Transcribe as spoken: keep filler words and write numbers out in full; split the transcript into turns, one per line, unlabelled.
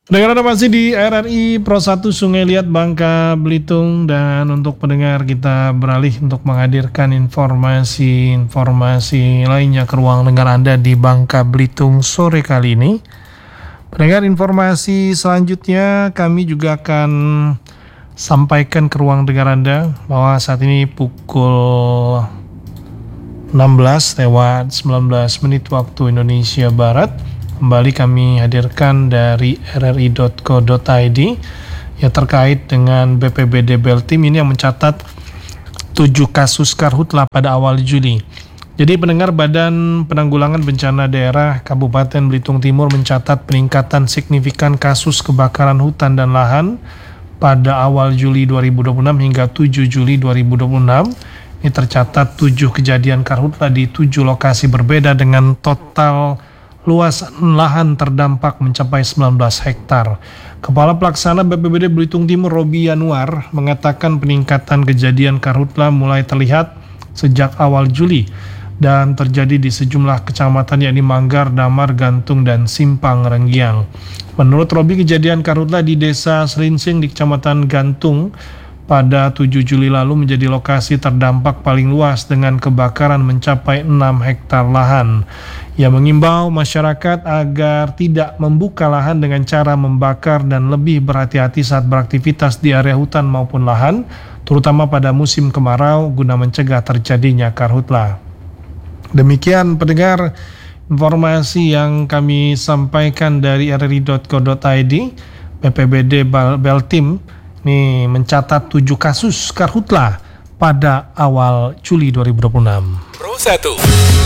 Pendengar, Anda masih di R R I Pro satu Sungai Liat, Bangka Belitung. Dan untuk pendengar, kita beralih untuk menghadirkan informasi-informasi lainnya ke ruang dengar Anda di Bangka Belitung sore kali ini. Pendengar, informasi selanjutnya kami juga akan sampaikan ke ruang dengar Anda bahwa saat ini pukul enam belas lewat sembilan belas menit waktu Indonesia Barat. Kembali kami hadirkan dari r r i dot co dot i d ya terkait dengan B P B D Beltim ini yang mencatat tujuh kasus karhutla pada awal Juli. Jadi pendengar, Badan Penanggulangan Bencana Daerah Kabupaten Belitung Timur mencatat peningkatan signifikan kasus kebakaran hutan dan lahan pada awal Juli dua ribu dua puluh enam hingga tujuh Juli dua ribu dua puluh enam. Ini tercatat tujuh kejadian karhutla di tujuh lokasi berbeda dengan total luas lahan terdampak mencapai sembilan belas hektar. Kepala Pelaksana B P B D Belitung Timur Robi Yanuar mengatakan peningkatan kejadian karhutla mulai terlihat sejak awal Juli dan terjadi di sejumlah kecamatan yakni Manggar, Damar, Gantung, dan Simpang Renggiang. Menurut Robi, kejadian karhutla di Desa Selinsing di Kecamatan Gantung pada tujuh Juli lalu menjadi lokasi terdampak paling luas dengan kebakaran mencapai enam hektar lahan. Ia mengimbau masyarakat agar tidak membuka lahan dengan cara membakar dan lebih berhati-hati saat beraktivitas di area hutan maupun lahan, terutama pada musim kemarau guna mencegah terjadinya karhutla. Demikian pendengar informasi yang kami sampaikan dari r r i dot co dot i d. B P B D Beltim ini mencatat tujuh kasus karhutla pada awal Juli dua ribu dua puluh enam.
Pro satu.